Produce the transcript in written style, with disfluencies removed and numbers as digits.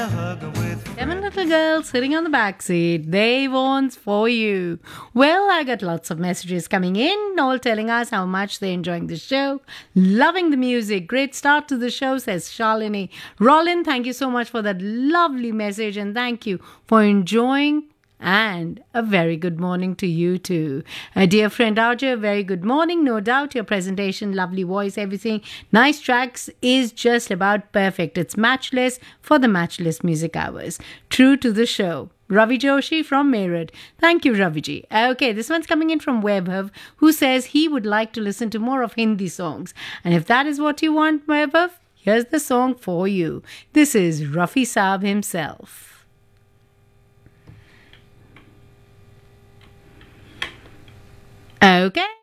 Seven little girls sitting on the back seat. They want for you. Well, I got lots of messages coming in, all telling us how much they're enjoying the show. Loving the music. Great start to the show, says Shalini. Roland, thank you so much for that lovely message and thank you for enjoying. And a very good morning to you too. Dear friend Arjay, a very good morning. No doubt your presentation, lovely voice, everything. Nice tracks is just about perfect. It's matchless for the matchless music hours. True to the show. Ravi Joshi from Meerut. Thank you, Raviji. Okay, this one's coming in from Vaibhav, who says he would like to listen to more of Hindi songs. And if that is what you want, Vaibhav, here's the song for you. This is Rafi Saab himself. Okay.